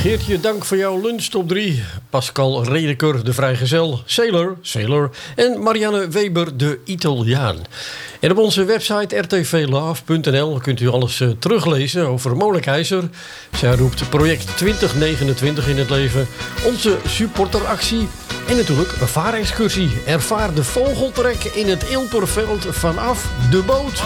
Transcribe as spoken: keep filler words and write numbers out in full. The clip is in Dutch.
Geertje, dank voor jouw lunch top drie. Pascal Redeker, de vrijgezel. Sailor, Sailor. En Marianne Weber, de Italiaan. En op onze website r t v love punt n l kunt u alles uh, teruglezen over Molenkeizer. Zij roept project twintig negenentwintig in het leven. Onze supporteractie. En natuurlijk een vaarexcursie. Ervaar de vogeltrek in het Ilperveld vanaf de boot.